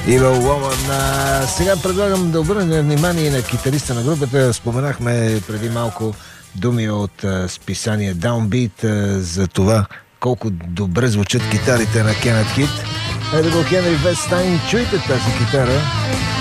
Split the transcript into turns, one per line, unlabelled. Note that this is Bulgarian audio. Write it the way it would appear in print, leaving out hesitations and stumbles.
Evil Woman. Сега предлагам да обърнем внимание на китариста на групата. Споменахме преди малко думи от списание Downbeat за това колко добре звучат китарите на Кенет Хит. Ето го Хенри Вестайн. Чуйте тази китара.